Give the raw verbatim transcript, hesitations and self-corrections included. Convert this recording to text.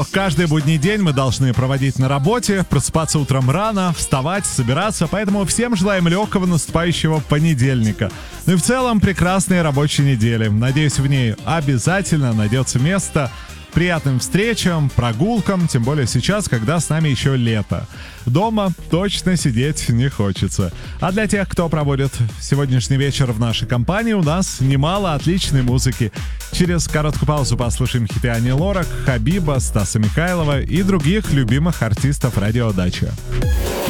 что каждый будний день мы должны проводить на работе, просыпаться утром рано, вставать, собираться, поэтому всем желаем легкого наступающего понедельника. Ну и в целом прекрасной рабочей недели. Надеюсь, в ней обязательно найдется место приятным встречам, прогулкам, тем более сейчас, когда с нами еще лето. Дома точно сидеть не хочется. А для тех, кто проводит сегодняшний вечер в нашей компании, у нас немало отличной музыки. Через короткую паузу послушаем хиты Ани Лорак, Хабиба, Стаса Михайлова и других любимых артистов радио Дача.